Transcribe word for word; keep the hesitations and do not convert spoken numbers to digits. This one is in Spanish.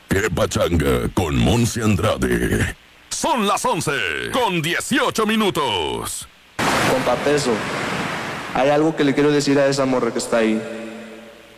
¡Qué pachanga con Monse Andrade! Son las once con dieciocho minutos. Compa Peso, hay algo que le quiero decir a esa morra que está ahí.